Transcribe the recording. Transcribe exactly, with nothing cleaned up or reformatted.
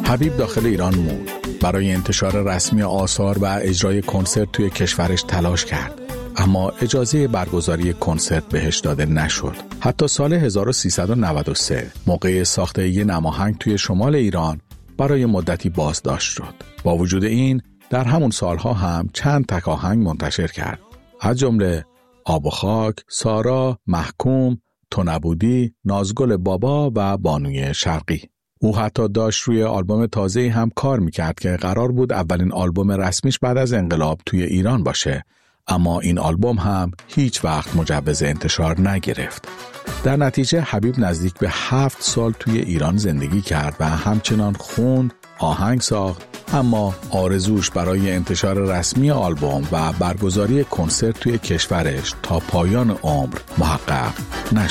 حبیب داخل ایران موند. برای انتشار رسمی آثار و اجرای کنسرت توی کشورش تلاش کرد، اما اجازه برگزاری کنسرت بهش داده نشد. حتی سال هزار و سیصد و نود و سه موقع ساخت یه نماهنگ توی شمال ایران برای مدتی بازداشت شد. با وجود این در همون سالها هم چند تک آهنگ منتشر کرد، از جمله آب و خاک، سارا، محکوم، تو نبودی، نازگل بابا و بانوی شرقی. او حتی داشت روی آلبوم تازه‌ای هم کار میکرد که قرار بود اولین آلبوم رسمیش بعد از انقلاب توی ایران باشه، اما این آلبوم هم هیچ وقت مجوز انتشار نگرفت. در نتیجه حبیب نزدیک به هفت سال توی ایران زندگی کرد و همچنان خوند، آهنگ ساخت، اما آرزوش برای انتشار رسمی آلبوم و برگزاری کنسرت توی کشورش تا پایان عمر محقق نشد.